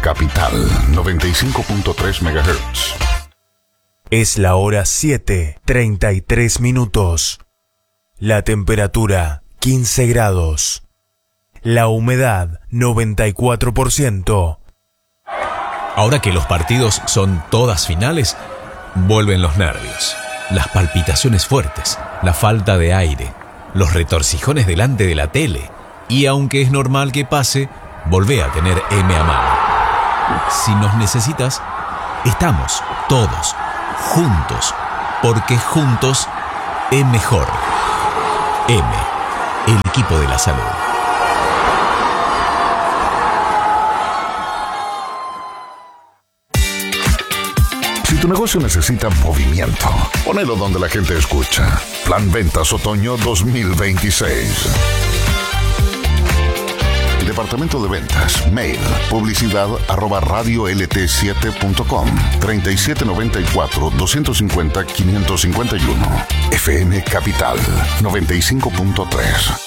Capital 95.3 MHz. Es la hora 7:33. La temperatura 15 grados. La humedad 94%. Ahora que los partidos son todas finales, vuelven los nervios, las palpitaciones fuertes, la falta de aire, los retorcijones delante de la tele. Y aunque es normal que pase, volvé a tener M a mano. Si nos necesitas, estamos todos juntos, porque juntos es mejor. M, el equipo de la salud. Si tu negocio necesita movimiento, ponelo donde la gente escucha. Plan Ventas Otoño 2026. Departamento de Ventas, mail, publicidad@radiolt7.com, 3794-250-551. FM Capital 95.3.